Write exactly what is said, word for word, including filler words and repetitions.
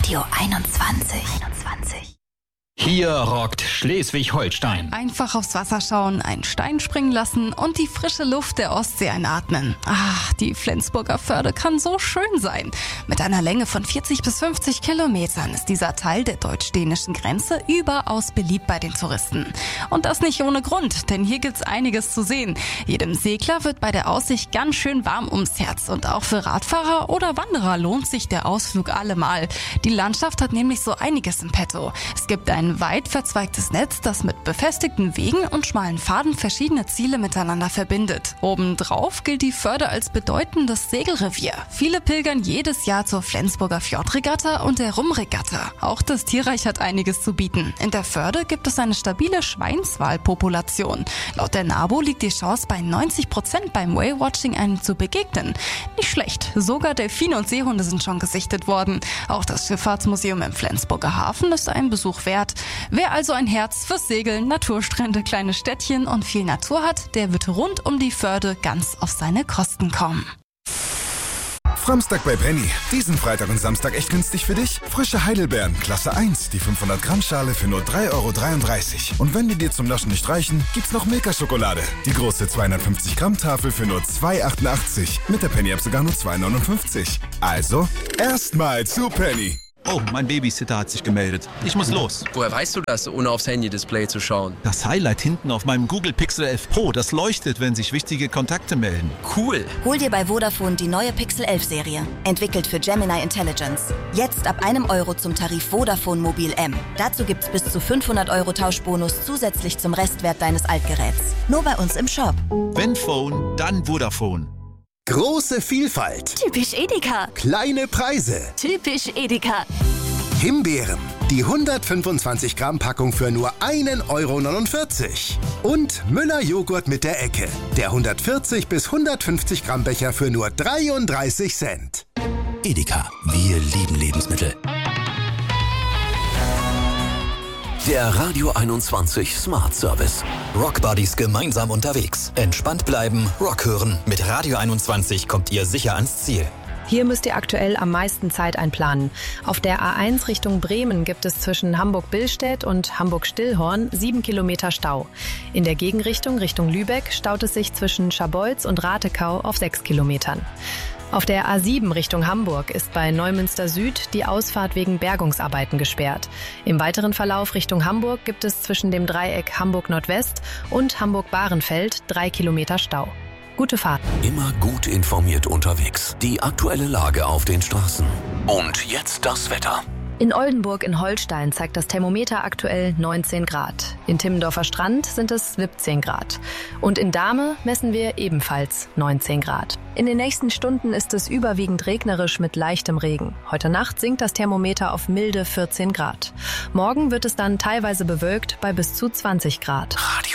Radio einundzwanzig. Hier rockt Schleswig-Holstein. Einfach aufs Wasser schauen, einen Stein springen lassen und die frische Luft der Ostsee einatmen. Ach, die Flensburger Förde kann so schön sein. Mit einer Länge von vierzig bis fünfzig Kilometern ist dieser Teil der deutsch-dänischen Grenze überaus beliebt bei den Touristen. Und das nicht ohne Grund, denn hier gibt's einiges zu sehen. Jedem Segler wird bei der Aussicht ganz schön warm ums Herz und auch für Radfahrer oder Wanderer lohnt sich der Ausflug allemal. Die Landschaft hat nämlich so einiges im Petto. Es gibt ein Ein weit verzweigtes Netz, das mit befestigten Wegen und schmalen Pfaden verschiedene Ziele miteinander verbindet. Obendrauf gilt die Förde als bedeutendes Segelrevier. Viele pilgern jedes Jahr zur Flensburger Fjordregatta und der Rumregatta. Auch das Tierreich hat einiges zu bieten. In der Förde gibt es eine stabile Schweinswalpopulation. Laut der NABU liegt die Chance bei neunzig Prozent beim Whale-Watching einem zu begegnen. Nicht schlecht. Sogar Delfine und Seehunde sind schon gesichtet worden. Auch das Schifffahrtsmuseum im Flensburger Hafen ist einen Besuch wert. Wer also ein Herz fürs Segeln, Naturstrände, kleine Städtchen und viel Natur hat, der wird rund um die Förde ganz auf seine Kosten kommen. Framstag bei Penny. Diesen Freitag und Samstag echt günstig für dich. Frische Heidelbeeren, Klasse eins, die fünfhundert Gramm Schale für nur drei Euro dreiunddreißig. Und wenn die dir zum Naschen nicht reichen, gibt's noch Milka-Schokolade. Die große zweihundertfünfzig Gramm Tafel für nur zwei Euro achtundachtzig. Mit der Penny-App sogar nur zwei Euro neunundfünfzig. Also, erstmal zu Penny. Oh, mein Babysitter hat sich gemeldet. Ich muss los. Woher weißt du das, ohne aufs Handy-Display zu schauen? Das Highlight hinten auf meinem Google Pixel elf Pro, das leuchtet, wenn sich wichtige Kontakte melden. Cool. Hol dir bei Vodafone die neue Pixel elf Serie. Entwickelt für Gemini Intelligence. Jetzt ab einem Euro zum Tarif Vodafone Mobil M. Dazu gibt's bis zu fünfhundert Euro Tauschbonus zusätzlich zum Restwert deines Altgeräts. Nur bei uns im Shop. Wenn Phone, dann Vodafone. Große Vielfalt. Typisch Edeka. Kleine Preise. Typisch Edeka. Himbeeren. Die hundertfünfundzwanzig Gramm Packung für nur ein Euro neunundvierzig. Und Müller Joghurt mit der Ecke. Der hundertvierzig bis hundertfünfzig Gramm Becher für nur dreiunddreißig Cent. Edeka. Wir lieben Lebensmittel. Der Radio einundzwanzig Smart Service. Rock Buddies gemeinsam unterwegs. Entspannt bleiben, Rock hören. Mit Radio einundzwanzig kommt ihr sicher ans Ziel. Hier müsst ihr aktuell am meisten Zeit einplanen. Auf der A eins Richtung Bremen gibt es zwischen Hamburg-Billstedt und Hamburg-Stillhorn sieben Kilometer Stau. In der Gegenrichtung Richtung Lübeck staut es sich zwischen Scharbeutz und Ratekau auf sechs Kilometern. Auf der A sieben Richtung Hamburg ist bei Neumünster Süd die Ausfahrt wegen Bergungsarbeiten gesperrt. Im weiteren Verlauf Richtung Hamburg gibt es zwischen dem Dreieck Hamburg-Nordwest und Hamburg-Bahrenfeld drei Kilometer Stau. Gute Fahrt. Immer gut informiert unterwegs. Die aktuelle Lage auf den Straßen. Und jetzt das Wetter. In Oldenburg in Holstein zeigt das Thermometer aktuell neunzehn Grad. In Timmendorfer Strand sind es siebzehn Grad. Und in Dahme messen wir ebenfalls neunzehn Grad. In den nächsten Stunden ist es überwiegend regnerisch mit leichtem Regen. Heute Nacht sinkt das Thermometer auf milde vierzehn Grad. Morgen wird es dann teilweise bewölkt bei bis zu zwanzig Grad. Radio